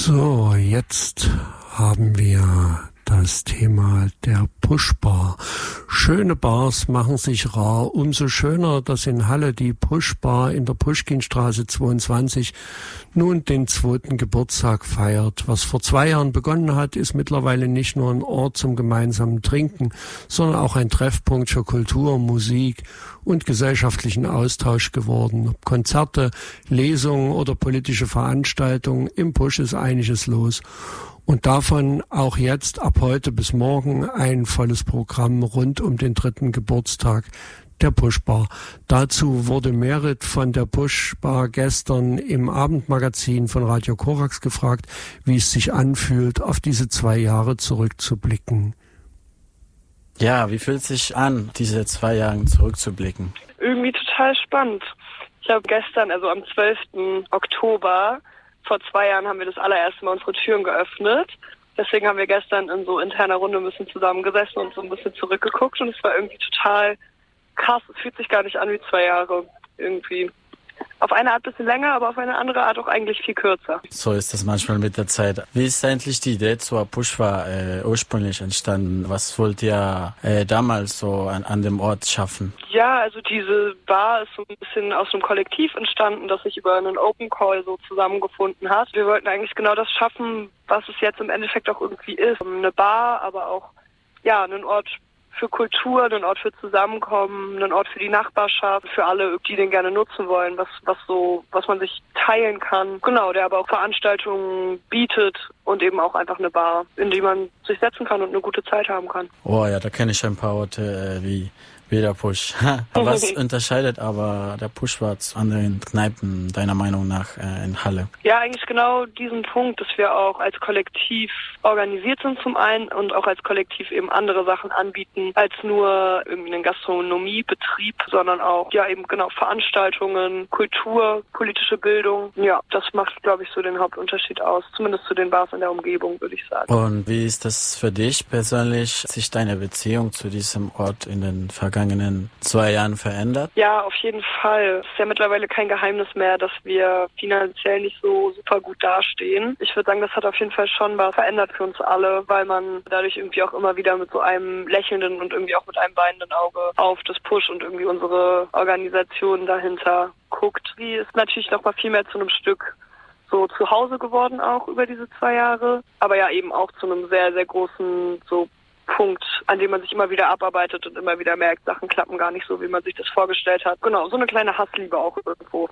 So, jetzt haben wir das Thema der Pushbar. Schöne Bars machen sich rar. Umso schöner, dass in Halle die Pushbar in der Puschkinstraße 22 nun den 2. Geburtstag feiert. Was vor 2 Jahren begonnen hat, ist mittlerweile nicht nur ein Ort zum gemeinsamen Trinken, sondern auch ein Treffpunkt für Kultur, Musik und gesellschaftlichen Austausch geworden. Ob Konzerte, Lesungen oder politische Veranstaltungen, im Pusch ist einiges los. Und davon auch jetzt ab heute bis morgen ein volles Programm rund um den 3. Geburtstag der Pushbar. Dazu wurde Merit von der Pushbar gestern im Abendmagazin von Radio Korax gefragt, wie es sich anfühlt, auf diese 2 Jahre zurückzublicken. Ja, wie fühlt es sich an, diese 2 Jahre zurückzublicken? Irgendwie total spannend. Ich habe gestern, also am 12. Oktober, vor 2 Jahren haben wir das allererste Mal unsere Türen geöffnet. Deswegen haben wir gestern in so interner Runde ein bisschen zusammengesessen und so ein bisschen zurückgeguckt. Und es war irgendwie total krass. Es fühlt sich gar nicht an wie 2 Jahre irgendwie. Auf eine Art ein bisschen länger, aber auf eine andere Art auch eigentlich viel kürzer. So ist das manchmal mit der Zeit. Wie ist eigentlich die Idee zur Pushbar ursprünglich entstanden? Was wollt ihr damals so an dem Ort schaffen? Ja, also diese Bar ist so ein bisschen aus einem Kollektiv entstanden, das sich über einen Open Call so zusammengefunden hat. Wir wollten eigentlich genau das schaffen, was es jetzt im Endeffekt auch irgendwie ist. Eine Bar, aber auch ja, einen Ort für Kultur, einen Ort für Zusammenkommen, einen Ort für die Nachbarschaft, für alle, die den gerne nutzen wollen, was man sich teilen kann. Genau, der aber auch Veranstaltungen bietet und eben auch einfach eine Bar, in die man sich setzen kann und eine gute Zeit haben kann. Oh ja, da kenne ich ein paar Orte wie der Push. Was unterscheidet aber der Pushbar zu anderen Kneipen deiner Meinung nach in Halle? Ja, eigentlich genau diesen Punkt, dass wir auch als Kollektiv organisiert sind zum einen und auch als Kollektiv eben andere Sachen anbieten als nur irgendwie einen Gastronomiebetrieb, sondern auch ja eben genau Veranstaltungen, Kultur, politische Bildung. Ja, das macht, glaube ich, so den Hauptunterschied aus, zumindest zu den Bars in der Umgebung, würde ich sagen. Und wie ist das für dich persönlich, sich deine Beziehung zu diesem Ort in den vergangenen 2 Jahren verändert? Ja, auf jeden Fall. Es ist ja mittlerweile kein Geheimnis mehr, dass wir finanziell nicht so super gut dastehen. Ich würde sagen, das hat auf jeden Fall schon was verändert für uns alle, weil man dadurch irgendwie auch immer wieder mit so einem lächelnden und irgendwie auch mit einem weinenden Auge auf das Push und irgendwie unsere Organisation dahinter guckt. Die ist natürlich noch mal viel mehr zu einem Stück so zu Hause geworden auch über diese 2 Jahre, aber ja eben auch zu einem sehr, sehr großen so Punkt, an dem man sich immer wieder abarbeitet und immer wieder merkt, Sachen klappen gar nicht so, wie man sich das vorgestellt hat. Genau, so eine kleine Hassliebe auch irgendwo.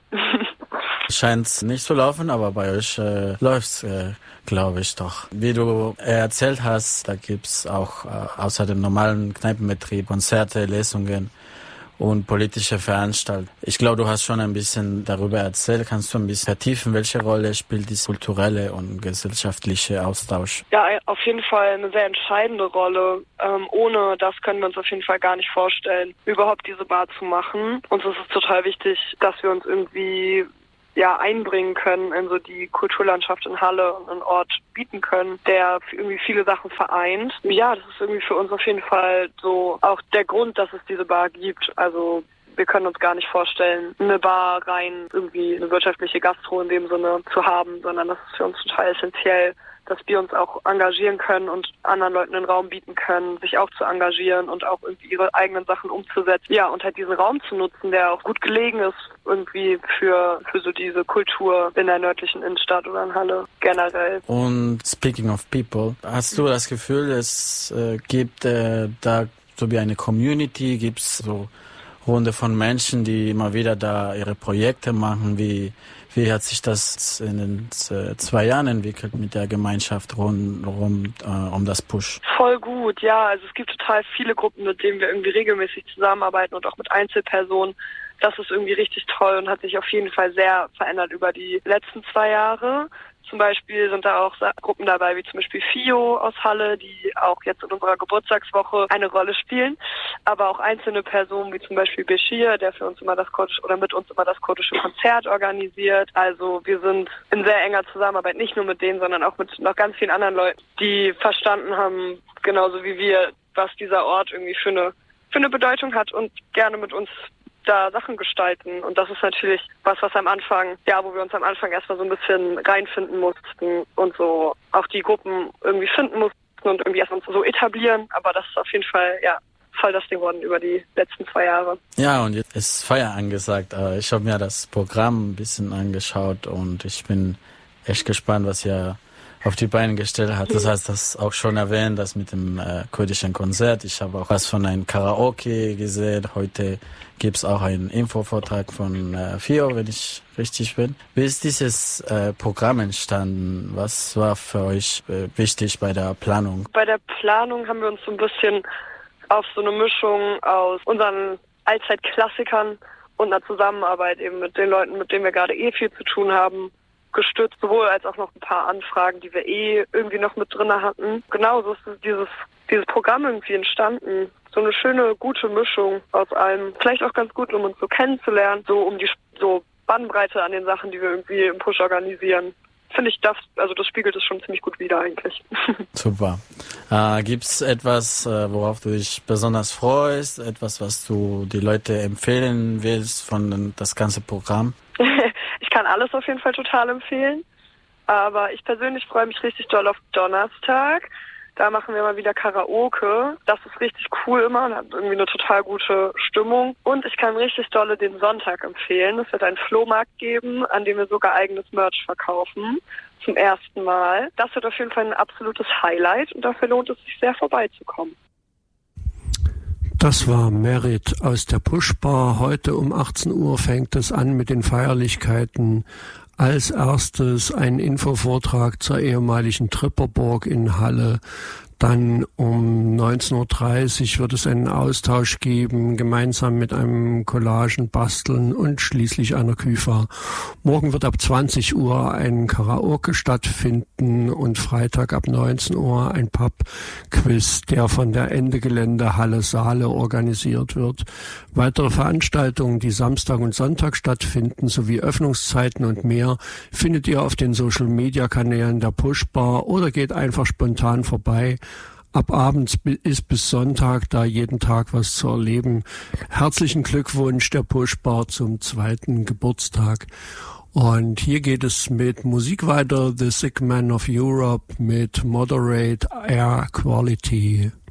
Scheint's nicht zu laufen, aber bei euch läuft's, glaube ich doch. Wie du erzählt hast, da gibt's auch außer dem normalen Kneipenbetrieb Konzerte, Lesungen und politische Veranstaltungen. Ich glaube, du hast schon ein bisschen darüber erzählt. Kannst du ein bisschen vertiefen, welche Rolle spielt dieser kulturelle und gesellschaftliche Austausch? Ja, auf jeden Fall eine sehr entscheidende Rolle. Ohne das können wir uns auf jeden Fall gar nicht vorstellen, überhaupt diese Bar zu machen. Uns ist es total wichtig, dass wir uns irgendwie einbringen können in so die Kulturlandschaft in Halle und einen Ort bieten können, der irgendwie viele Sachen vereint. Ja, das ist irgendwie für uns auf jeden Fall so auch der Grund, dass es diese Bar gibt. Also wir können uns gar nicht vorstellen, eine Bar rein irgendwie eine wirtschaftliche Gastro in dem Sinne zu haben, sondern das ist für uns total essentiell, dass wir uns auch engagieren können und anderen Leuten einen Raum bieten können, sich auch zu engagieren und auch irgendwie ihre eigenen Sachen umzusetzen. Ja, und halt diesen Raum zu nutzen, der auch gut gelegen ist irgendwie für so diese Kultur in der nördlichen Innenstadt oder in Halle generell. Und speaking of people, hast du das Gefühl, es gibt da so wie eine Community, gibt es so Runde von Menschen, die immer wieder da ihre Projekte machen, wie hat sich das in den 2 Jahren entwickelt mit der Gemeinschaft rund um das Push? Voll gut, ja. Also es gibt total viele Gruppen, mit denen wir irgendwie regelmäßig zusammenarbeiten und auch mit Einzelpersonen. Das ist irgendwie richtig toll und hat sich auf jeden Fall sehr verändert über die letzten 2 Jahre. Zum Beispiel sind da auch Gruppen dabei, wie zum Beispiel FIO aus Halle, die auch jetzt in unserer Geburtstagswoche eine Rolle spielen. Aber auch einzelne Personen, wie zum Beispiel Bashir, der für uns immer mit uns immer das kurdische Konzert organisiert. Also wir sind in sehr enger Zusammenarbeit, nicht nur mit denen, sondern auch mit noch ganz vielen anderen Leuten, die verstanden haben, genauso wie wir, was dieser Ort irgendwie für eine Bedeutung hat und gerne mit uns da Sachen gestalten. Und das ist natürlich was am Anfang, wo wir uns am Anfang erstmal so ein bisschen reinfinden mussten und so auch die Gruppen irgendwie finden mussten und irgendwie erstmal uns so etablieren. Aber das ist auf jeden Fall, voll das Ding geworden über die letzten 2 Jahre. Ja, und jetzt ist Feier angesagt. Ich habe mir das Programm ein bisschen angeschaut und ich bin echt gespannt, was ihr auf die Beine gestellt hat. Das heißt, das auch schon erwähnt, das mit dem kurdischen Konzert. Ich habe auch was von einem Karaoke gesehen. Heute gibt's auch einen Infovortrag von Fio, wenn ich richtig bin. Wie ist dieses Programm entstanden? Was war für euch wichtig bei der Planung? Bei der Planung haben wir uns so ein bisschen auf so eine Mischung aus unseren Allzeitklassikern und einer Zusammenarbeit eben mit den Leuten, mit denen wir gerade viel zu tun haben, gestützt, sowohl als auch noch ein paar Anfragen, die wir irgendwie noch mit drin hatten. Genau, so ist dieses Programm irgendwie entstanden. So eine schöne, gute Mischung aus allem. Vielleicht auch ganz gut, um uns so kennenzulernen, so um die so Bandbreite an den Sachen, die wir irgendwie im Push organisieren. Finde ich, das spiegelt es schon ziemlich gut wider eigentlich. Super. Gibt's etwas, worauf du dich besonders freust? Etwas, was du die Leute empfehlen willst von das ganze Programm? Ich kann alles auf jeden Fall total empfehlen. Aber ich persönlich freue mich richtig doll auf Donnerstag. Da machen wir mal wieder Karaoke. Das ist richtig cool immer und hat irgendwie eine total gute Stimmung. Und ich kann richtig dolle den Sonntag empfehlen. Es wird einen Flohmarkt geben, an dem wir sogar eigenes Merch verkaufen. Zum ersten Mal. Das wird auf jeden Fall ein absolutes Highlight und dafür lohnt es sich sehr vorbeizukommen. Das war Merit aus der Pushbar. Heute um 18 Uhr fängt es an mit den Feierlichkeiten. Als erstes ein Infovortrag zur ehemaligen Tripperburg in Halle. Dann um 19.30 Uhr wird es einen Austausch geben, gemeinsam mit einem Collagen basteln und schließlich einer Küfa. Morgen wird ab 20 Uhr ein Karaoke stattfinden und Freitag ab 19 Uhr ein Pub-Quiz, der von der Ende Gelände Halle Saale organisiert wird. Weitere Veranstaltungen, die Samstag und Sonntag stattfinden, sowie Öffnungszeiten und mehr, findet ihr auf den Social-Media-Kanälen der Pushbar oder geht einfach spontan vorbei. Ab abends ist bis Sonntag da jeden Tag was zu erleben. Herzlichen Glückwunsch der Pushbar zum 2. Geburtstag. Und hier geht es mit Musik weiter. The Sick Man of Europe mit Moderate Air Quality.